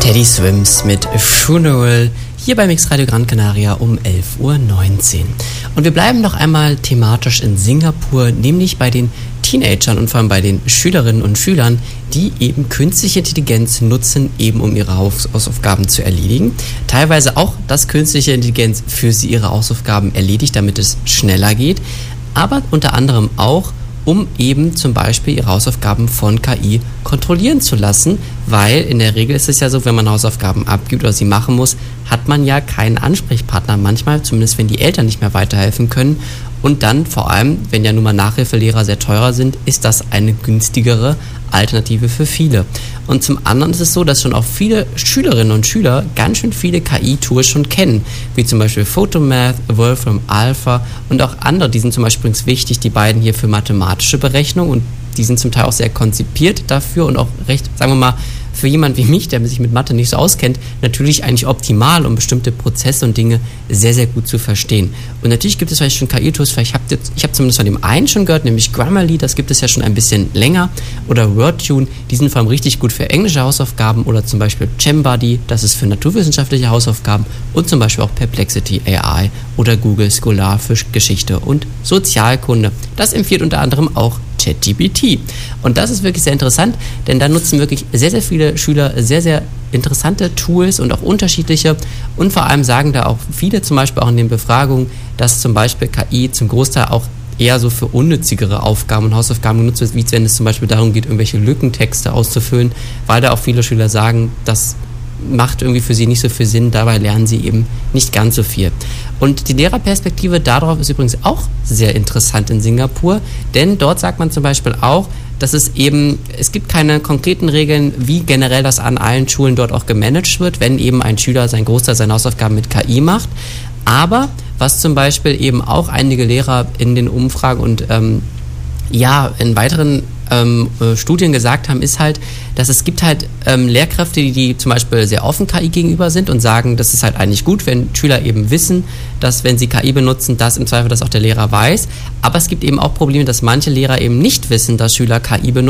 Teddy Swims mit Funeral hier bei Mix Radio Gran Canaria um 11.19 Uhr. Und wir bleiben noch einmal thematisch in Singapur, nämlich bei den Teenagern und vor allem bei den Schülerinnen und Schülern, die eben künstliche Intelligenz nutzen, eben um ihre Hausaufgaben zu erledigen. Teilweise auch, dass künstliche Intelligenz für sie ihre Hausaufgaben erledigt, damit es schneller geht, aber unter anderem auch, um eben zum Beispiel ihre Hausaufgaben von KI kontrollieren zu lassen, weil in der Regel ist es ja so, wenn man Hausaufgaben abgibt oder sie machen muss, hat man ja keinen Ansprechpartner manchmal, zumindest wenn die Eltern nicht mehr weiterhelfen können. Und dann vor allem, wenn ja nun mal Nachhilfelehrer sehr teurer sind, ist das eine günstigere Alternative für viele. Und zum anderen ist es so, dass schon auch viele Schülerinnen und Schüler ganz schön viele KI-Tools schon kennen, wie zum Beispiel Photomath, Wolfram Alpha und auch andere. Die sind zum Beispiel übrigens wichtig, die beiden hier für mathematische Berechnung, und die sind zum Teil auch sehr konzipiert dafür und auch recht, sagen wir mal, für jemanden wie mich, der sich mit Mathe nicht so auskennt, natürlich eigentlich optimal, um bestimmte Prozesse und Dinge sehr, sehr gut zu verstehen. Und natürlich gibt es vielleicht schon KI-Tools, ich habe zumindest von dem einen schon gehört, nämlich Grammarly, das gibt es ja schon ein bisschen länger, oder WordTune, die sind vor allem richtig gut für englische Hausaufgaben, oder zum Beispiel Chambuddy, das ist für naturwissenschaftliche Hausaufgaben, und zum Beispiel auch Perplexity AI oder Google Scholar für Geschichte und Sozialkunde. Das empfiehlt unter anderem auch ChatGPT. Und das ist wirklich sehr interessant, denn da nutzen wirklich sehr, sehr viele Schüler sehr, sehr interessante Tools und auch unterschiedliche, und vor allem sagen da auch viele zum Beispiel auch in den Befragungen, dass zum Beispiel KI zum Großteil auch eher so für unnützigere Aufgaben und Hausaufgaben genutzt wird, wie wenn es zum Beispiel darum geht, irgendwelche Lückentexte auszufüllen, weil da auch viele Schüler sagen, das macht irgendwie für sie nicht so viel Sinn, dabei lernen sie eben nicht ganz so viel. Und die Lehrerperspektive darauf ist übrigens auch sehr interessant in Singapur, denn dort sagt man zum Beispiel auch, dass es gibt keine konkreten Regeln, wie generell das an allen Schulen dort auch gemanagt wird, wenn eben ein Schüler seinen Großteil seiner Hausaufgaben mit KI macht. Aber was zum Beispiel eben auch einige Lehrer in den Umfragen und in weiteren Studien gesagt haben, ist halt, dass es gibt halt Lehrkräfte, die zum Beispiel sehr offen KI gegenüber sind und sagen, das ist halt eigentlich gut, wenn Schüler eben wissen, dass wenn sie KI benutzen, dass im Zweifel das auch der Lehrer weiß. Aber es gibt eben auch Probleme, dass manche Lehrer eben nicht wissen, dass Schüler KI benutzen